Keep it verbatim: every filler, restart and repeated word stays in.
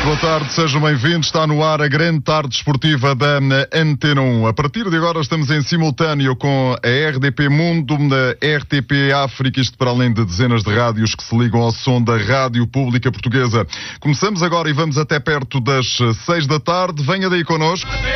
boa tarde, sejam bem-vindos. Está no ar a grande tarde esportiva da Antena um. A partir de agora estamos em simultâneo com a R D P Mundo, da R T P África, isto para além de dezenas de rádios que se ligam ao som da Rádio Pública Portuguesa. Começamos agora e vamos até perto das seis da tarde. Venha daí connosco.